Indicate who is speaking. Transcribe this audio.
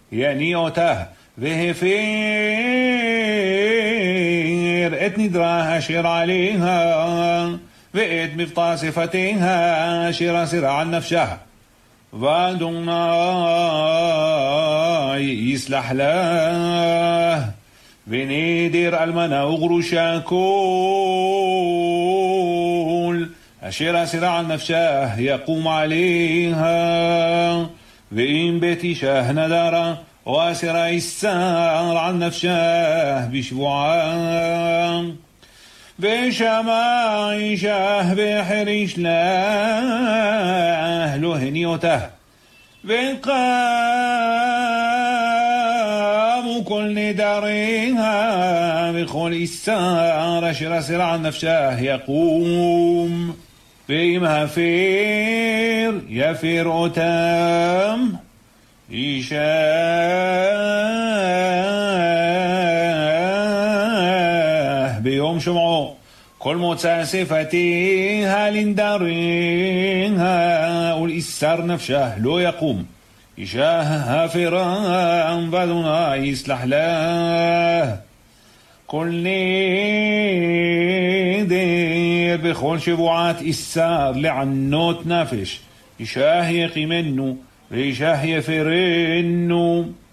Speaker 1: יניעותה והפר את נדרה אשר עליה ואת מבטא שפתיה אשר אסרה על נפשה ואדוני יסלח לה ונדר אלמנה וגרושה כל אשר אסרה על נפשה יקום עליה ואם בית אישה נדרה או אסרה איסר על נפשה בשבועה ושמע אישה וחריש לה לא הניעותה וקמו כל נדריה וכל איסר אשר אסרה על נפשה יקום ואם הפר יפר אותם אישה ביום שומעו כל מוצא שפתיה לנדריה ולאיסר נפשה לא יקום אישה הפרה ואדוני יסלח לה כל נדר בכל שבועת איסר לענות נפש אישה יקימנו ואישה יפרנו